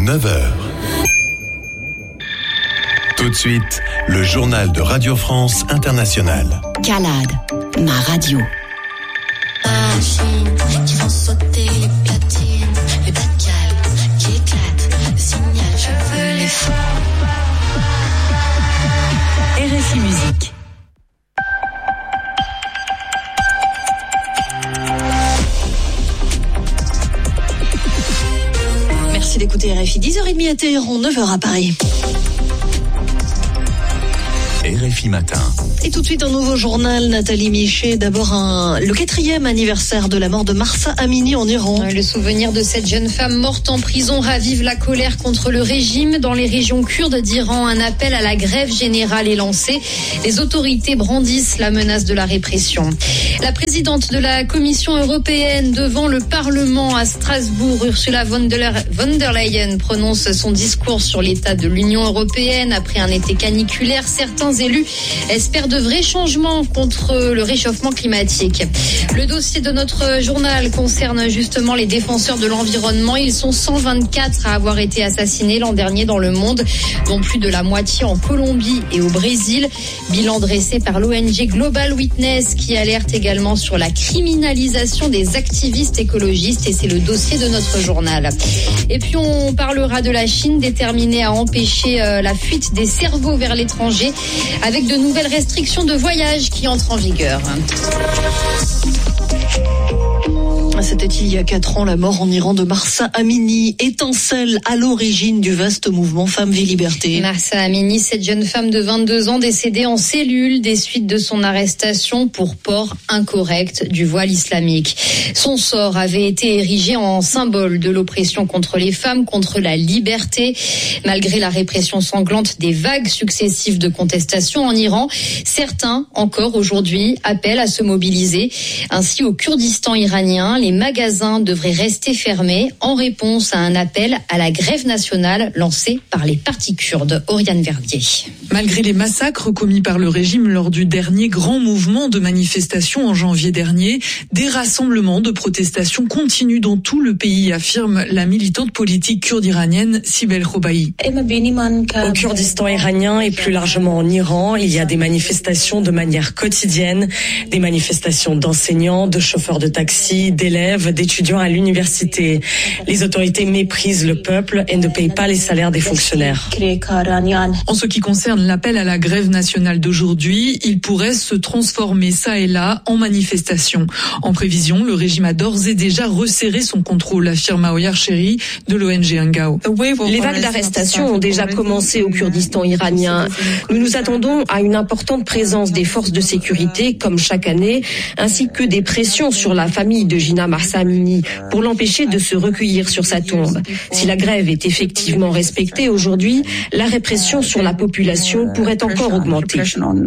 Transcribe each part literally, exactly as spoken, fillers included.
neuf heures. Tout de suite, le journal de Radio France Internationale. Calade, ma radio. Qui vont sauter les platines, les bacales qui éclatent, le signal, je veux les forts. R F I Musique. Merci d'écouter R F I. dix heures trente à Téhéran, neuf heures à Paris. R F I Matin. Et tout de suite un nouveau journal, Nathalie Michet. D'abord un, le quatrième anniversaire de la mort de Mahsa Amini en Iran. Le souvenir de cette jeune femme morte en prison ravive la colère contre le régime. Dans les régions kurdes d'Iran, un appel à la grève générale est lancé. Les autorités brandissent la menace de la répression. La présidente de la Commission européenne devant le Parlement à Strasbourg, Ursula von der, von der Leyen, prononce son discours sur l'état de l'Union européenne. Après un été caniculaire, certains élus espèrent de vrais changements contre le réchauffement climatique. Le dossier de notre journal concerne justement les défenseurs de l'environnement. Ils sont cent vingt-quatre à avoir été assassinés l'an dernier dans le monde, dont plus de la moitié en Colombie et au Brésil. Bilan dressé par l'O N G Global Witness qui alerte également sur la criminalisation des activistes écologistes, et c'est le dossier de notre journal. Et puis on parlera de la Chine déterminée à empêcher la fuite des cerveaux vers l'étranger avec de nouvelles restrictions de voyage qui entrent en vigueur. C'était il y a quatre ans la mort en Iran de Mahsa Amini, étincelle à l'origine du vaste mouvement Femmes, Vie, Liberté. Mahsa Amini, cette jeune femme de vingt-deux ans décédée en cellule des suites de son arrestation pour port incorrect du voile islamique. Son sort avait été érigé en symbole de l'oppression contre les femmes, contre la liberté. Malgré la répression sanglante des vagues successives de contestation en Iran, certains, encore aujourd'hui, appellent à se mobiliser. Ainsi, au Kurdistan iranien, les magasins devraient rester fermés en réponse à un appel à la grève nationale lancé par les partis kurdes. Oriane Verdier. Malgré les massacres commis par le régime lors du dernier grand mouvement de manifestation en janvier dernier, des rassemblements de protestation continuent dans tout le pays, affirme la militante politique kurde iranienne Sibel Khobaei. Au Kurdistan iranien et plus largement en Iran, il y a des manifestations de manière quotidienne, des manifestations d'enseignants, de chauffeurs de taxi, d'élèves, d'étudiants à l'université. Les autorités méprisent le peuple et ne payent pas les salaires des fonctionnaires. En ce qui concerne l'appel à la grève nationale d'aujourd'hui, il pourrait se transformer ça et là en manifestation. En prévision, le régime a d'ores et déjà resserré son contrôle, affirme Aoyar Sheri de l'O N G Angao. Les vagues d'arrestations ont déjà commencé au Kurdistan iranien. Nous nous attendons à une importante présence des forces de sécurité, comme chaque année, ainsi que des pressions sur la famille de Jina Mahsa Amini pour l'empêcher de se recueillir sur sa tombe. Si la grève est effectivement respectée aujourd'hui, la répression sur la population pourrait encore augmenter.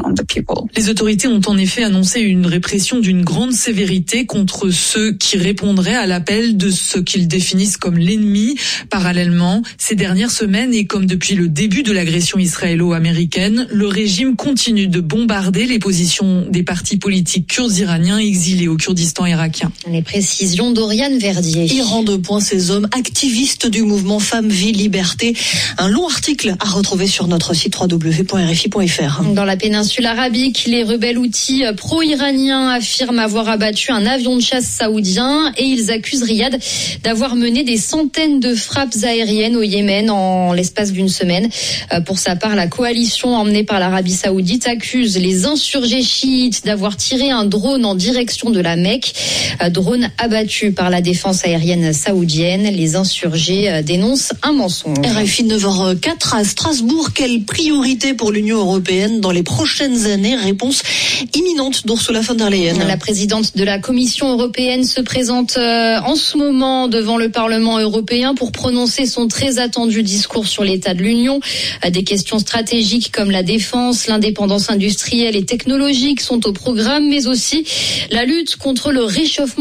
Les autorités ont en effet annoncé une répression d'une grande sévérité contre ceux qui répondraient à l'appel de ce qu'ils définissent comme l'ennemi. Parallèlement, ces dernières semaines et comme depuis le début de l'agression israélo-américaine, le régime continue de bombarder les positions des partis politiques kurdes iraniens exilés au Kurdistan irakien. Les précisions d'Oriane Verdier. Iran de point, ces hommes activistes du mouvement Femmes, Vie, Liberté. Un long article à retrouver sur notre site w w w point r f i point f r. Dans la péninsule arabique, les rebelles houthis pro-iraniens affirment avoir abattu un avion de chasse saoudien et ils accusent Riyad d'avoir mené des centaines de frappes aériennes au Yémen en l'espace d'une semaine. Pour sa part, la coalition emmenée par l'Arabie saoudite accuse les insurgés chiites d'avoir tiré un drone en direction de la Mecque. Drone abattu par la défense aérienne saoudienne. Les insurgés dénoncent un mensonge. R F I neuf heures zéro quatre à Strasbourg. Quelle priorité pour l'Union européenne dans les prochaines années? Réponse imminente d'Ursula von der Leyen. La présidente de la Commission européenne se présente en ce moment devant le Parlement européen pour prononcer son très attendu discours sur l'état de l'Union. Des questions stratégiques comme la défense, l'indépendance industrielle et technologique sont au programme, mais aussi la lutte contre le réchauffement climatique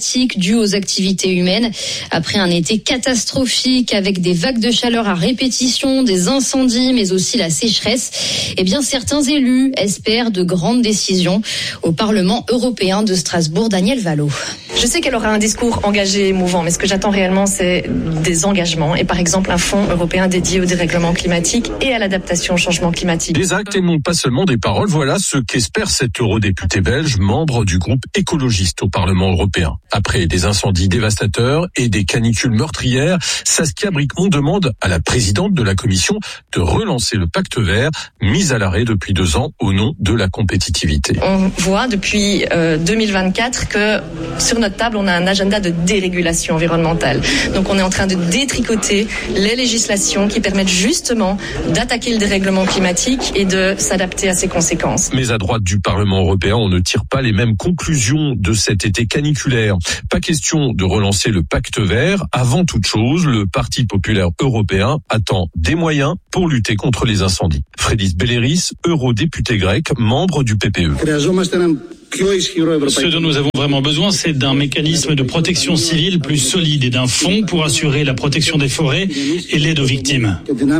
climatique due aux activités humaines. Après un été catastrophique avec des vagues de chaleur à répétition, des incendies, mais aussi la sécheresse, eh bien certains élus espèrent de grandes décisions au Parlement européen de Strasbourg. Daniel Valo. Je sais qu'elle aura un discours engagé et émouvant, mais ce que j'attends réellement, c'est des engagements et par exemple un fonds européen dédié au dérèglement climatique et à l'adaptation au changement climatique. Des actes et non pas seulement des paroles, voilà ce qu'espère cet eurodéputé belge, membre du groupe écologiste au Parlement européen. Après des incendies dévastateurs et des canicules meurtrières, Saskia Bricmont demande à la présidente de la Commission de relancer le pacte vert, mis à l'arrêt depuis deux ans au nom de la compétitivité. On voit depuis euh, deux mille vingt-quatre que sur notre table, on a un agenda de dérégulation environnementale. Donc on est en train de détricoter les législations qui permettent justement d'attaquer le dérèglement climatique et de s'adapter à ses conséquences. Mais à droite du Parlement européen, on ne tire pas les mêmes conclusions de cet été caniculaire. Pas question de relancer le pacte vert. Avant toute chose, le Parti populaire européen attend des moyens pour lutter contre les incendies. Frédis Belleris, eurodéputé grec, membre du P P E. Ce dont nous avons vraiment besoin, c'est d'un mécanisme de protection civile plus solide et d'un fonds pour assurer la protection des forêts et l'aide aux victimes.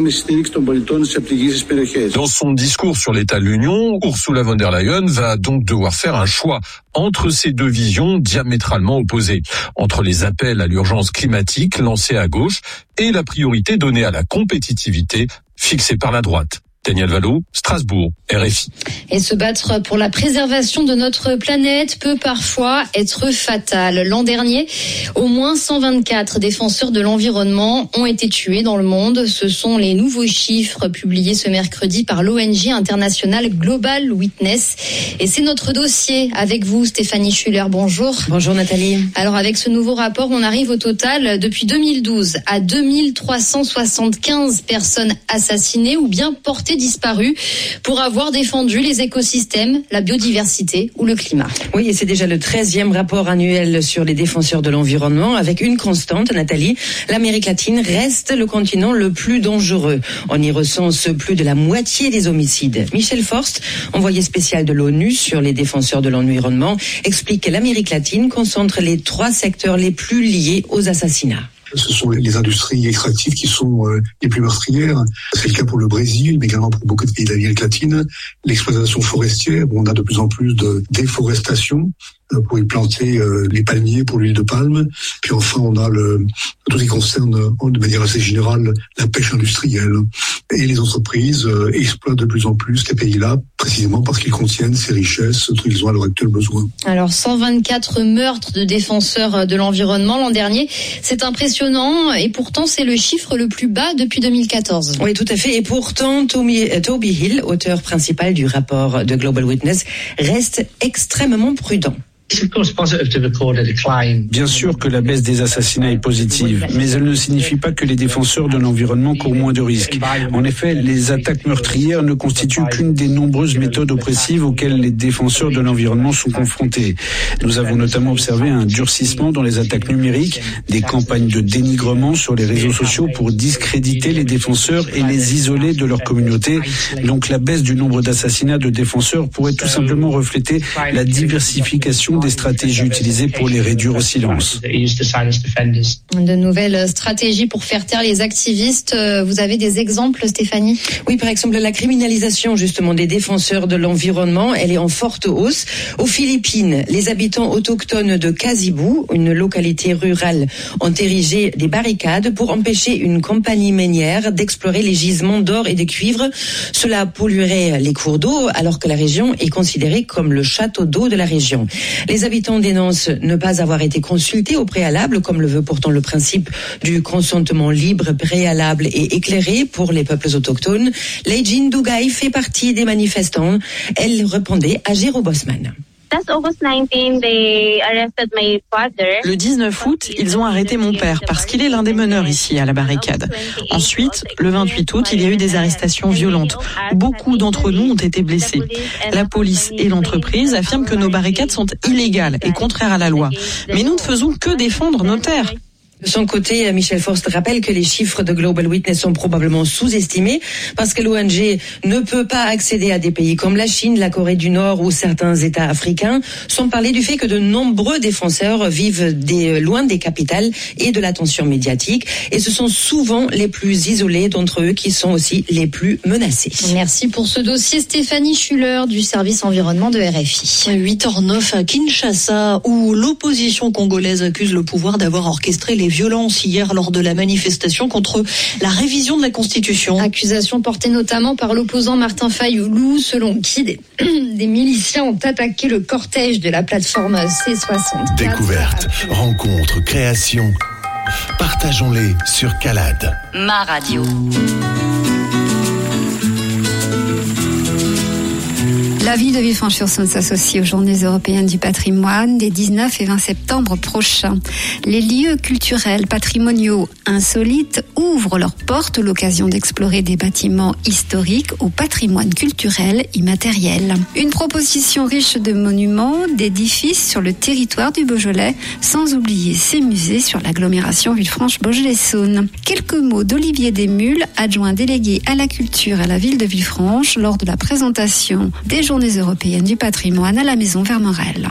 Dans son discours sur l'état de l'Union, Ursula von der Leyen va donc devoir faire un choix entre ces deux visions diamétralement opposées, entre les appels à l'urgence climatique lancés à gauche et la priorité donnée à la compétitivité fixée par la droite. Daniel Valo, Strasbourg, R F I. Et se battre pour la préservation de notre planète peut parfois être fatal. L'an dernier, au moins cent vingt-quatre défenseurs de l'environnement ont été tués dans le monde. Ce sont les nouveaux chiffres publiés ce mercredi par l'O N G internationale Global Witness. Et c'est notre dossier avec vous, Stéphanie Schuller. Bonjour. Bonjour Nathalie. Alors avec ce nouveau rapport, on arrive au total depuis deux mille douze à deux mille trois cent soixante-quinze personnes assassinées ou bien portées disparues pour avoir défendu les écosystèmes, la biodiversité ou le climat. Oui, et c'est déjà le treizième rapport annuel sur les défenseurs de l'environnement avec une constante, Nathalie. L'Amérique latine reste le continent le plus dangereux. On y recense plus de la moitié des homicides. Michel Forst, envoyé spécial de l'ONU sur les défenseurs de l'environnement, explique que l'Amérique latine concentre les trois secteurs les plus liés aux assassinats. Ce sont les industries extractives qui sont euh, les plus meurtrières. C'est le cas pour le Brésil, mais également pour beaucoup de pays de l'Amérique latine. L'exploitation forestière, on a de plus en plus de déforestation euh, pour y planter euh, les palmiers pour l'huile de palme. Puis enfin, on a le tout ce qui concerne euh, de manière assez générale la pêche industrielle. Et les entreprises euh, exploitent de plus en plus ces pays-là, précisément parce qu'ils contiennent ces richesses dont ils ont à l'heure actuelle besoin. Alors, cent vingt-quatre meurtres de défenseurs de l'environnement l'an dernier, c'est impressionnant. Et pourtant, c'est le chiffre le plus bas depuis deux mille quatorze. Oui, tout à fait. Et pourtant, Tommy, Toby Hill, auteur principal du rapport de Global Witness, reste extrêmement prudent. Bien sûr que la baisse des assassinats est positive, mais elle ne signifie pas que les défenseurs de l'environnement courent moins de risques. En effet, les attaques meurtrières ne constituent qu'une des nombreuses méthodes oppressives auxquelles les défenseurs de l'environnement sont confrontés. Nous avons notamment observé un durcissement dans les attaques numériques, des campagnes de dénigrement sur les réseaux sociaux pour discréditer les défenseurs et les isoler de leur communauté. Donc la baisse du nombre d'assassinats de défenseurs pourrait tout simplement refléter la diversification des stratégies utilisées pour les réduire au silence. De nouvelles stratégies pour faire taire les activistes. Vous avez des exemples, Stéphanie ? Oui, par exemple, la criminalisation justement des défenseurs de l'environnement, elle est en forte hausse. Aux Philippines, les habitants autochtones de Kasibu, une localité rurale, ont érigé des barricades pour empêcher une compagnie minière d'explorer les gisements d'or et de cuivre. Cela polluerait les cours d'eau alors que la région est considérée comme le château d'eau de la région. Les habitants dénoncent ne pas avoir été consultés au préalable, comme le veut pourtant le principe du consentement libre, préalable et éclairé pour les peuples autochtones. Leijin Dugai fait partie des manifestants. Elle répondait à Jérôme Bosman. Le dix-neuf août, ils ont arrêté mon père parce qu'il est l'un des meneurs ici à la barricade. Ensuite, le vingt-huit août, il y a eu des arrestations violentes. Beaucoup d'entre nous ont été blessés. La police et l'entreprise affirment que nos barricades sont illégales et contraires à la loi. Mais nous ne faisons que défendre nos terres. De son côté, Michel Forst rappelle que les chiffres de Global Witness sont probablement sous-estimés parce que l'O N G ne peut pas accéder à des pays comme la Chine, la Corée du Nord ou certains États africains, sans parler du fait que de nombreux défenseurs vivent des, loin des capitales et de l'attention médiatique. Et ce sont souvent les plus isolés d'entre eux qui sont aussi les plus menacés. Merci pour ce dossier, Stéphanie Schuller du service environnement de R F I. huit heures neuf à Kinshasa, où l'opposition congolaise accuse le pouvoir d'avoir orchestré les violences hier lors de la manifestation contre la révision de la Constitution. Accusation portée notamment par l'opposant Martin Fayoulou, selon qui des, des miliciens ont attaqué le cortège de la plateforme C soixante-quatre. Découverte, rencontre, création. Partageons-les sur Calade. Ma radio. La ville de Villefranche-sur-Saône s'associe aux Journées européennes du patrimoine des dix-neuf et vingt septembre prochains. Les lieux culturels patrimoniaux insolites ouvrent leurs portes, l'occasion d'explorer des bâtiments historiques au patrimoine culturel immatériel. Une proposition riche de monuments, d'édifices sur le territoire du Beaujolais, sans oublier ces musées sur l'agglomération Villefranche-Beaujolais-Saône. Quelques mots d'Olivier Desmules, adjoint délégué à la culture à la ville de Villefranche, lors de la présentation des Journées européennes du patrimoine à la Maison Vermorel.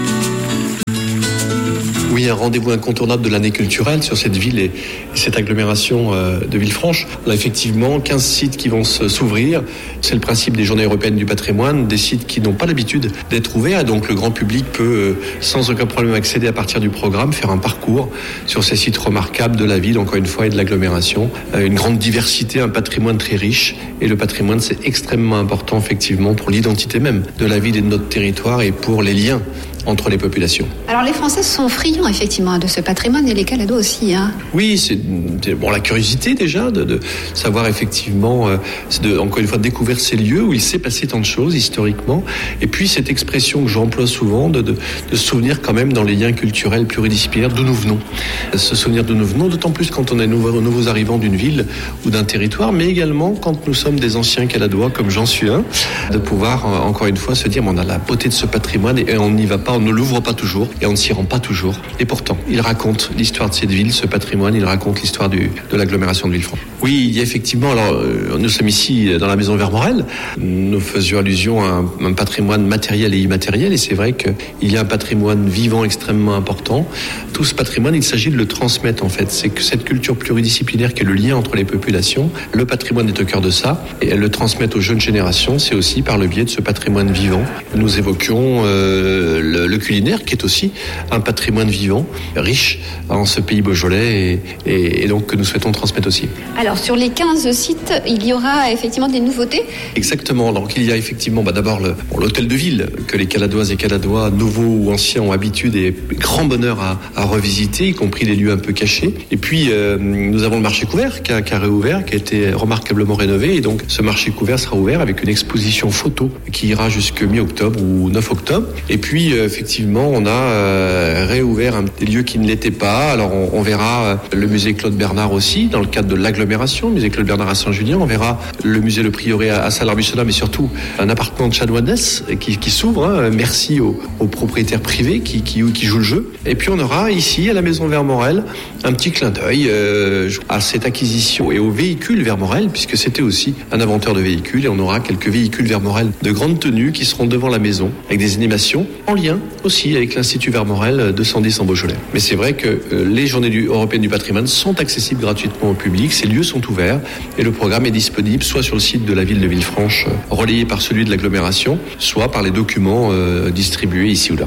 Oui, un rendez-vous incontournable de l'année culturelle sur cette ville et cette agglomération de Villefranche. On a effectivement quinze sites qui vont s'ouvrir. C'est le principe des Journées européennes du patrimoine, des sites qui n'ont pas l'habitude d'être ouverts. Et donc le grand public peut sans aucun problème accéder à partir du programme, faire un parcours sur ces sites remarquables de la ville, encore une fois, et de l'agglomération. Une grande diversité, un patrimoine très riche. Et le patrimoine, c'est extrêmement important, effectivement, pour l'identité même de la ville et de notre territoire et pour les liens entre les populations. Alors les Français sont friands effectivement de ce patrimoine et les Caladois aussi. Hein. Oui, c'est bon, la curiosité déjà de, de savoir effectivement, euh, c'est de, encore une fois, de découvrir ces lieux où il s'est passé tant de choses historiquement. Et puis cette expression que j'emploie souvent de, de, de se souvenir quand même dans les liens culturels pluridisciplinaires d'où nous venons. Se souvenir d'où nous venons, d'autant plus quand on est nouveau, nouveaux arrivants d'une ville ou d'un territoire, mais également quand nous sommes des anciens Caladois, comme j'en suis un, de pouvoir euh, encore une fois se dire, on a la beauté de ce patrimoine et, et on n'y va pas. On ne l'ouvre pas toujours et on ne s'y rend pas toujours. Et pourtant, il raconte l'histoire de cette ville, ce patrimoine, il raconte l'histoire du, de l'agglomération de Villefranche. Oui, il y a effectivement, alors euh, nous sommes ici dans la Maison Vermorel, nous faisions allusion à un, un patrimoine matériel et immatériel et c'est vrai qu'il y a un patrimoine vivant extrêmement important. Tout ce patrimoine, il s'agit de le transmettre en fait. C'est que cette culture pluridisciplinaire qui est le lien entre les populations, le patrimoine est au cœur de ça et elle le transmettre aux jeunes générations, c'est aussi par le biais de ce patrimoine vivant. Nous évoquions euh, le, le culinaire qui est aussi un patrimoine vivant, riche en ce pays beaujolais et, et, et donc que nous souhaitons transmettre aussi. Alors sur les quinze sites, il y aura effectivement des nouveautés ? Exactement, donc il y a effectivement bah, d'abord le, bon, l'hôtel de ville que les Caladoises et Caladois, nouveaux ou anciens, ont habitude et grand bonheur à, à revisiter, y compris les lieux un peu cachés. Et puis euh, nous avons le marché couvert qui a, qui a réouvert, qui a été remarquablement rénové et donc ce marché couvert sera ouvert avec une exposition photo qui ira jusque mi-octobre ou neuf octobre. Et puis euh, effectivement on a euh, réouvert un, des lieux qui ne l'étaient pas. Alors on, on verra euh, le musée Claude Bernard aussi dans le cadre de l'agglomération, le musée Claude Bernard à Saint-Julien. On verra le musée Le Prieuré à, à Salarbissona, mais surtout un appartement de chanoinesse qui, qui s'ouvre. Hein. Merci aux, aux propriétaires privés qui, qui, qui jouent le jeu. Et puis on aura ici à la Maison Vermorel un petit clin d'œil euh, à cette acquisition et aux véhicules Vermorel, puisque c'était aussi un inventeur de véhicules et on aura quelques véhicules Vermorel de grande tenue qui seront devant la maison avec des animations en lien aussi avec l'Institut Vermorel deux cent dix en Beaujolais. Mais c'est vrai que euh, les Journées du, européennes du patrimoine sont accessibles gratuitement au public, ces lieux sont ouverts et le programme est disponible soit sur le site de la ville de Villefranche, euh, relayé par celui de l'agglomération, soit par les documents euh, distribués ici ou là.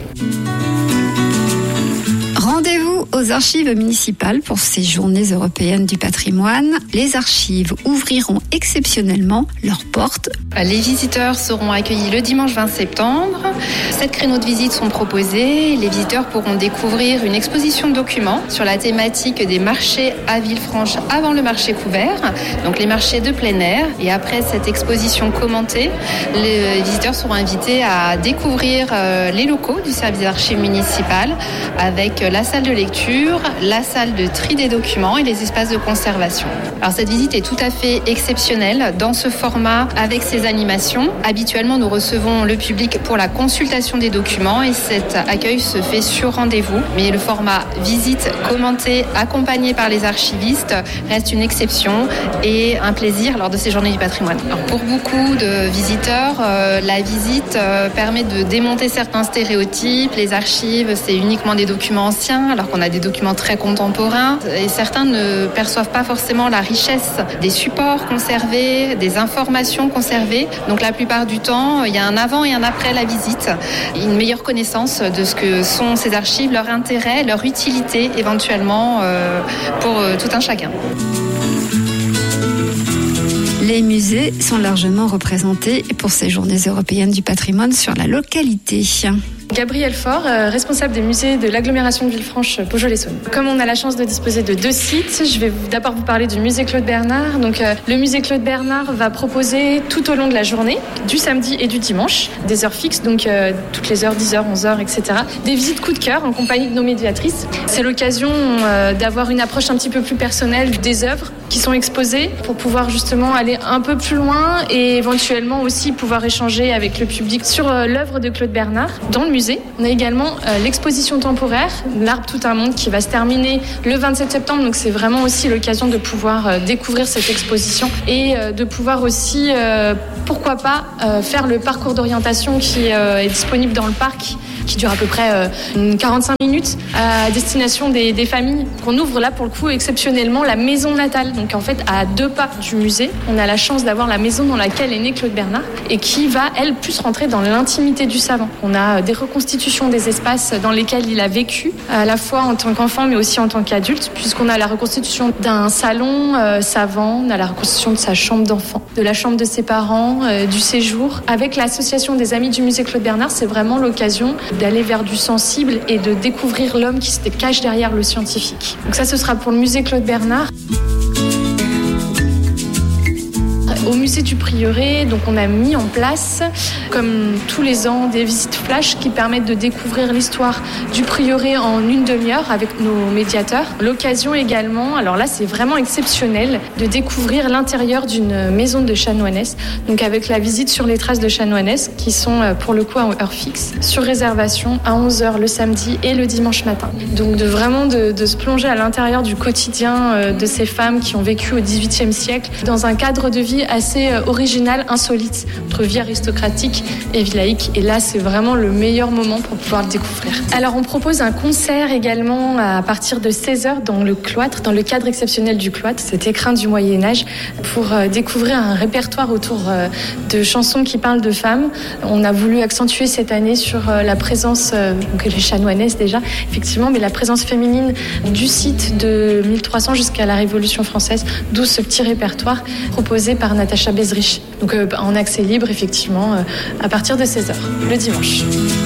Rendez-vous aux archives municipales pour ces Journées européennes du patrimoine. Les archives ouvriront exceptionnellement leurs portes. Les visiteurs seront accueillis le dimanche vingt septembre. Sept créneaux de visite sont proposés. Les visiteurs pourront découvrir une exposition de documents sur la thématique des marchés à Villefranche avant le marché couvert, donc les marchés de plein air. Et après cette exposition commentée, les visiteurs seront invités à découvrir les locaux du service d'archives municipales avec la salle de lecture lecture, la salle de tri des documents et les espaces de conservation. Alors cette visite est tout à fait exceptionnelle dans ce format avec ces animations. Habituellement, nous recevons le public pour la consultation des documents et cet accueil se fait sur rendez-vous. Mais le format visite commentée, accompagné par les archivistes, reste une exception et un plaisir lors de ces journées du patrimoine. Alors pour beaucoup de visiteurs, euh, la visite euh, permet de démonter certains stéréotypes. Les archives, c'est uniquement des documents anciens, alors qu'on a des documents très contemporains. Et certains ne perçoivent pas forcément la richesse des supports conservés, des informations conservées. Donc la plupart du temps, il y a un avant et un après la visite. Une meilleure connaissance de ce que sont ces archives, leur intérêt, leur utilité éventuellement euh, pour euh, tout un chacun. Les musées sont largement représentés pour ces journées européennes du patrimoine sur la localité. Gabrielle Faure, euh, responsable des musées de l'agglomération de Villefranche-Beaujolais-Saône. Comme on a la chance de disposer de deux sites, je vais d'abord vous parler du musée Claude Bernard. Donc, euh, le musée Claude Bernard va proposer tout au long de la journée, du samedi et du dimanche, des heures fixes, donc euh, toutes les heures, dix heures, onze heures, et cetera. Des visites coup de cœur en compagnie de nos médiatrices. C'est l'occasion euh, d'avoir une approche un petit peu plus personnelle des œuvres qui sont exposées pour pouvoir justement aller un peu plus loin et éventuellement aussi pouvoir échanger avec le public sur euh, l'œuvre de Claude Bernard dans le musée. On a également euh, l'exposition temporaire, L'Arbre tout un monde, qui va se terminer le vingt-sept septembre. Donc c'est vraiment aussi l'occasion de pouvoir euh, découvrir cette exposition et euh, de pouvoir aussi, euh, pourquoi pas, euh, faire le parcours d'orientation qui euh, est disponible dans le parc, qui dure à peu près euh, quarante-cinq minutes, à destination des, des familles. Qu'on ouvre là pour le coup exceptionnellement la maison natale. Donc en fait à deux pas du musée, on a la chance d'avoir la maison dans laquelle est né Claude Bernard et qui va elle plus rentrer dans l'intimité du savant. On a des reconstitutions des espaces dans lesquels il a vécu, à la fois en tant qu'enfant mais aussi en tant qu'adulte, puisqu'on a la reconstitution d'un salon euh, savant, on a la reconstitution de sa chambre d'enfant, de la chambre de ses parents, euh, du séjour. Avec l'association des amis du musée Claude Bernard, c'est vraiment l'occasion d'aller vers du sensible et de découvrir l'homme qui se cache derrière le scientifique. Donc ça, ce sera pour le musée Claude Bernard. Au musée du Prieuré, donc on a mis en place, comme tous les ans, des visites flash qui permettent de découvrir l'histoire du Prieuré en une demi-heure avec nos médiateurs. L'occasion également, alors là c'est vraiment exceptionnel, de découvrir l'intérieur d'une maison de chanoinesse, donc avec la visite sur les traces de chanoinesse qui sont pour le coup à heure fixe, sur réservation à onze heures le samedi et le dimanche matin. Donc de vraiment de, de se plonger à l'intérieur du quotidien de ces femmes qui ont vécu au dix-huitième siècle dans un cadre de vie assez original, insolite, entre vie aristocratique et vie laïque. Et là, c'est vraiment le meilleur moment pour pouvoir le découvrir. Alors, on propose un concert également à partir de seize heures dans le cloître, dans le cadre exceptionnel du cloître, cet écrin du Moyen-Âge, pour découvrir un répertoire autour de chansons qui parlent de femmes. On a voulu accentuer cette année sur la présence, donc les chanoinesses déjà, effectivement, mais la présence féminine du site de mille trois cents jusqu'à la Révolution française, d'où ce petit répertoire proposé par Natacha Bezrich. Donc euh, en accès libre, effectivement, euh, à partir de seize heures, le dimanche.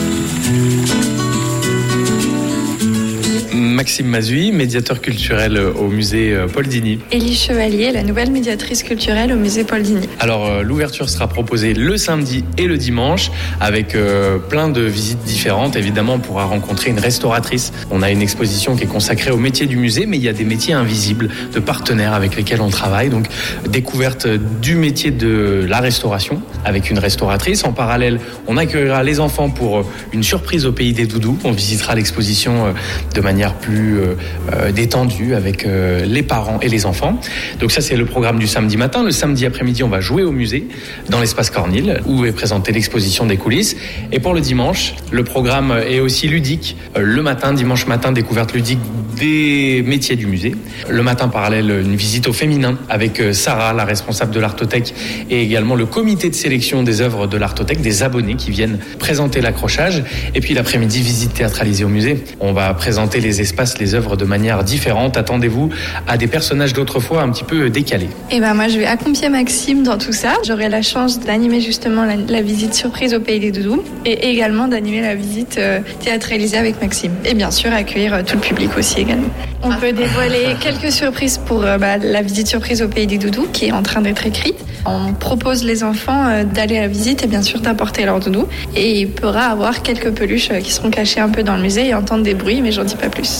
Maxime Mazui, médiateur culturel au musée Paul Digny. Élie Chevalier, la nouvelle médiatrice culturelle au musée Paul Digny. Alors euh, l'ouverture sera proposée le samedi et le dimanche avec euh, plein de visites différentes. Évidemment, on pourra rencontrer une restauratrice. On a une exposition qui est consacrée au métier du musée, mais il y a des métiers invisibles de partenaires avec lesquels on travaille. Donc découverte du métier de la restauration avec une restauratrice. En parallèle, on accueillera les enfants pour une surprise au pays des doudous. On visitera l'exposition euh, de manière plus euh, euh, détendue avec euh, les parents et les enfants. Donc ça, c'est le programme du samedi matin. Le samedi après-midi, on va jouer au musée dans l'espace Cornille où est présentée l'exposition des coulisses. Et pour le dimanche, le programme est aussi ludique. Euh, le matin, dimanche matin, découverte ludique des métiers du musée. Le matin, parallèle, une visite au féminin avec Sarah, la responsable de l'Artothèque, et également le comité de sélection des œuvres de l'Artothèque, des abonnés qui viennent présenter l'accrochage. Et puis l'après-midi, visite théâtralisée au musée. On va présenter les espaces, les œuvres de manière différente. Attendez-vous à des personnages d'autrefois un petit peu décalés. Et ben moi, je vais accompagner Maxime dans tout ça. J'aurai la chance d'animer justement la, la visite surprise au Pays des Doudous et également d'animer la visite euh, théâtralisée avec Maxime. Et bien sûr, accueillir euh, tout le public aussi également. On peut dévoiler quelques surprises pour euh, bah, la visite surprise au Pays des Doudous qui est en train d'être écrite. On propose les enfants euh, d'aller à la visite et bien sûr d'apporter leur doudou. Et il pourra avoir quelques peluches euh, qui seront cachées un peu dans le musée et entendre des bruits, mais j'en dis pas plus.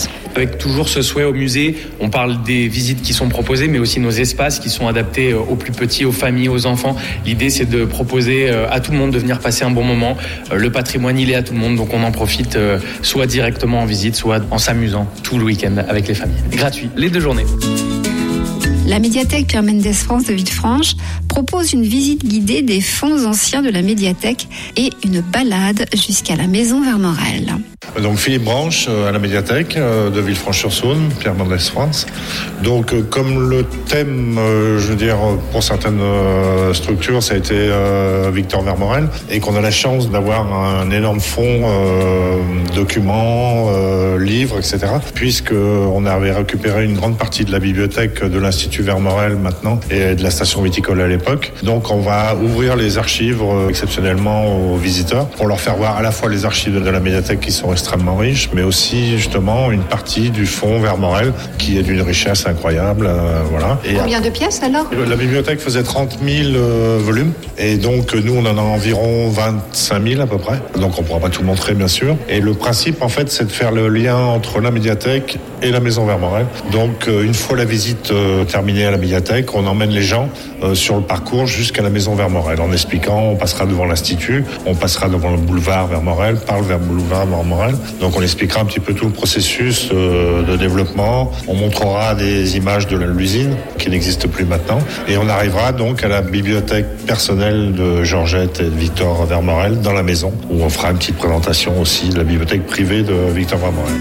France. Avec toujours ce souhait au musée, on parle des visites qui sont proposées, mais aussi nos espaces qui sont adaptés aux plus petits, aux familles, aux enfants. L'idée, c'est de proposer à tout le monde de venir passer un bon moment. Le patrimoine, il est à tout le monde, donc on en profite soit directement en visite, soit en s'amusant tout le week-end avec les familles. Gratuit, les deux journées. La médiathèque Pierre Mendès France de Villefranche propose une visite guidée des fonds anciens de la médiathèque et une balade jusqu'à la maison Vermorel. Donc Philippe Branche à la médiathèque de Villefranche-sur-Saône, Pierre Mendès France. Donc comme le thème, je veux dire, pour certaines structures, ça a été Victor Vermorel, et qu'on a la chance d'avoir un énorme fonds, euh, documents, euh, livres, et cetera. Puisqu'on avait récupéré une grande partie de la bibliothèque de l'Institut Vermorel maintenant et de la station viticole à l'époque. Donc on va ouvrir les archives euh, exceptionnellement aux visiteurs pour leur faire voir à la fois les archives de la médiathèque qui sont extrêmement riches, mais aussi justement une partie du fonds Vermorel qui est d'une richesse incroyable. Euh, voilà. Et combien de pièces alors ? La bibliothèque faisait trente mille euh, volumes, et donc nous on en a environ vingt-cinq mille à peu près. Donc on ne pourra pas tout montrer bien sûr. Et le principe en fait c'est de faire le lien entre la médiathèque et la maison Vermorel. Donc euh, une fois la visite euh, terminée à la médiathèque, on emmène les gens euh, sur le parcours jusqu'à la maison Vermorel en expliquant, on passera devant l'Institut, on passera devant le boulevard Vermorel, par le boulevard Vermorel. Donc on expliquera un petit peu tout le processus euh, de développement. On montrera des images de l'usine qui n'existe plus maintenant. Et on arrivera donc à la bibliothèque personnelle de Georgette et de Victor Vermorel dans la maison, où on fera une petite présentation aussi de la bibliothèque privée de Victor Vermorel.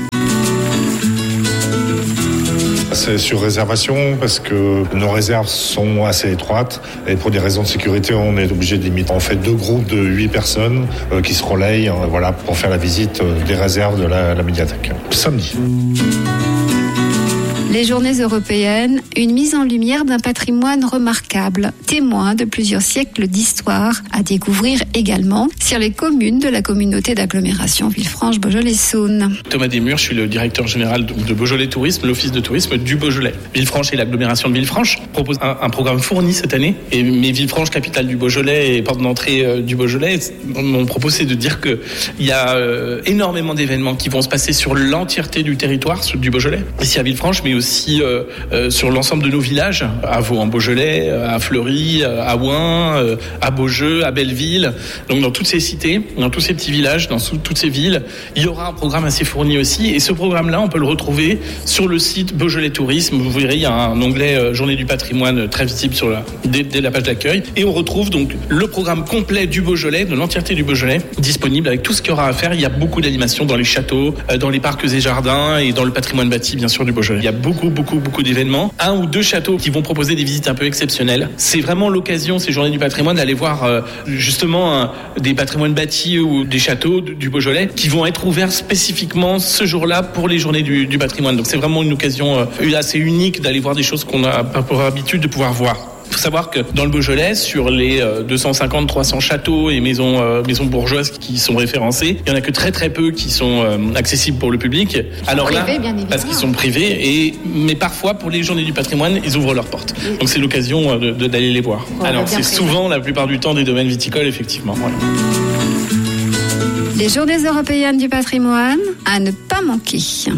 C'est sur réservation parce que nos réserves sont assez étroites et pour des raisons de sécurité, on est obligé de limiter. On fait deux groupes de huit personnes euh, qui se relayent euh, voilà, pour faire la visite euh, des réserves de la, la médiathèque. Samedi. Les Journées européennes, une mise en lumière d'un patrimoine remarquable, témoin de plusieurs siècles d'histoire, à découvrir également sur les communes de la communauté d'agglomération Villefranche-Beaujolais-Saône. Thomas Desmurs, je suis le directeur général de Beaujolais Tourisme, l'office de tourisme du Beaujolais. Villefranche et l'agglomération de Villefranche proposent un, un programme fourni cette année. Et, mais Villefranche, capitale du Beaujolais et porte d'entrée euh, du Beaujolais, m'ont proposé de dire qu'il y a euh, énormément d'événements qui vont se passer sur l'entièreté du territoire du Beaujolais, ici à Villefranche, mais aussi euh, euh, sur l'ensemble de nos villages, à Vaux-en-Beaujolais, à Fleury, à Ouin, euh, à Beaujeu, à Belleville. Donc dans toutes ces cités, dans tous ces petits villages, dans sous, toutes ces villes, il y aura un programme assez fourni aussi. Et ce programme-là, on peut le retrouver sur le site Beaujolais Tourisme. Vous verrez, il y a un onglet euh, Journée du patrimoine très visible sur la, dès, dès la page d'accueil. Et on retrouve donc le programme complet du Beaujolais, de l'entièreté du Beaujolais, disponible avec tout ce qu'il y aura à faire. Il y a beaucoup d'animations dans les châteaux, euh, dans les parcs et jardins et dans le patrimoine bâti, bien sûr, du Beaujolais. Il y a beaucoup, beaucoup, beaucoup d'événements. Un ou deux châteaux qui vont proposer des visites un peu exceptionnelles. C'est vraiment l'occasion, ces Journées du patrimoine, d'aller voir euh, justement euh, des patrimoines bâtis ou des châteaux du Beaujolais qui vont être ouverts spécifiquement ce jour-là pour les Journées du, du patrimoine. Donc c'est vraiment une occasion euh, assez unique d'aller voir des choses qu'on n'a pas pour habitude de pouvoir voir. Il faut savoir que dans le Beaujolais, sur les deux cent cinquante à trois cents châteaux et maisons, euh, maisons bourgeoises qui sont référencés, il n'y en a que très très peu qui sont euh, accessibles pour le public. Alors privés, là, parce qu'ils sont privés, et, mais parfois pour les Journées du patrimoine, ils ouvrent leurs portes. Oui. Donc c'est l'occasion de, de, d'aller les voir. On Alors c'est souvent, la plupart du temps, des domaines viticoles, effectivement. Voilà. Les Journées européennes du patrimoine, à ne pas manquer.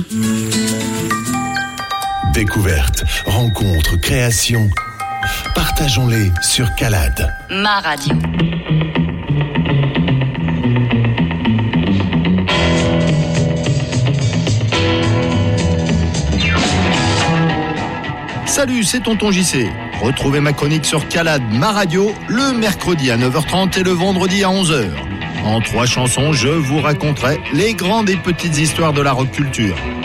Découvertes, rencontres, créations. Partageons-les sur Calade. Ma radio. Salut, c'est Tonton J C. Retrouvez ma chronique sur Calade, ma radio, le mercredi à neuf heures trente et le vendredi à onze heures. En trois chansons, je vous raconterai les grandes et petites histoires de la rock culture.